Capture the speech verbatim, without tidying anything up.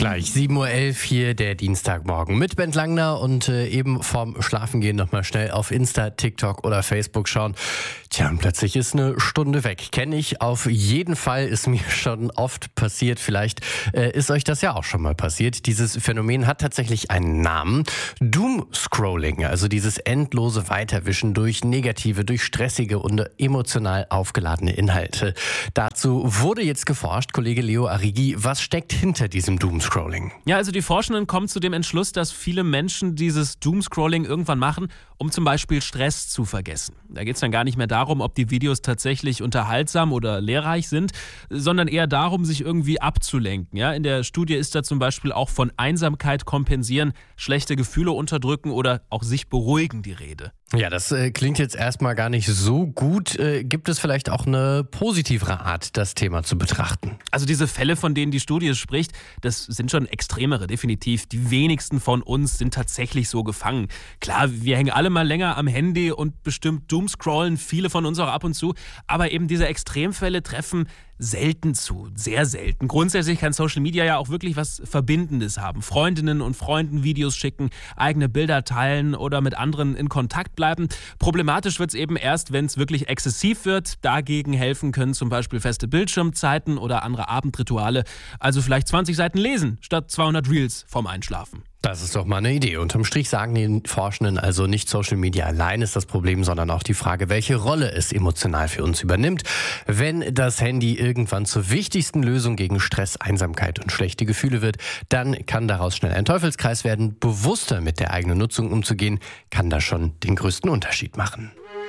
Gleich sieben Uhr elf hier der Dienstagmorgen mit Bent Langner und äh, eben vorm Schlafengehen nochmal schnell auf Insta, TikTok oder Facebook schauen. Tja, und plötzlich ist eine Stunde weg. Kenne ich auf jeden Fall, ist mir schon oft passiert. Vielleicht äh, ist euch das ja auch schon mal passiert. Dieses Phänomen hat tatsächlich einen Namen. Doomscrolling, also dieses endlose Weiterwischen durch negative, durch stressige und emotional aufgeladene Inhalte. Dazu wurde jetzt geforscht. Kollege Leo Arrighi, was steckt hinter diesem Doomscrolling? Ja, also die Forschenden kommen zu dem Entschluss, dass viele Menschen dieses Doomscrolling irgendwann machen, um zum Beispiel Stress zu vergessen. Da geht es dann gar nicht mehr darum, ob die Videos tatsächlich unterhaltsam oder lehrreich sind, sondern eher darum, sich irgendwie abzulenken. Ja, in der Studie ist da zum Beispiel auch von Einsamkeit kompensieren, schlechte Gefühle unterdrücken oder auch sich beruhigen die Rede. Ja, das äh, klingt jetzt erstmal gar nicht so gut. Äh, gibt es vielleicht auch eine positivere Art, das Thema zu betrachten? Also diese Fälle, von denen die Studie spricht, das sind schon extremere, definitiv. Die wenigsten von uns sind tatsächlich so gefangen. Klar, wir hängen alle mal länger am Handy und bestimmt doomscrollen, viele von uns auch ab und zu. Aber eben diese Extremfälle treffen selten zu, sehr selten. Grundsätzlich kann Social Media ja auch wirklich was Verbindendes haben. Freundinnen und Freunden Videos schicken, eigene Bilder teilen oder mit anderen in Kontakt bleiben. Problematisch wird es eben erst, wenn es wirklich exzessiv wird. Dagegen helfen können zum Beispiel feste Bildschirmzeiten oder andere Abendrituale. Also vielleicht zwanzig Seiten lesen statt zweihundert Reels vorm Einschlafen. Das ist doch mal eine Idee. Unterm Strich sagen die Forschenden also, nicht Social Media allein ist das Problem, sondern auch die Frage, welche Rolle es emotional für uns übernimmt. Wenn das Handy irgendwann zur wichtigsten Lösung gegen Stress, Einsamkeit und schlechte Gefühle wird, dann kann daraus schnell ein Teufelskreis werden. Bewusster mit der eigenen Nutzung umzugehen, kann da schon den größten Unterschied machen.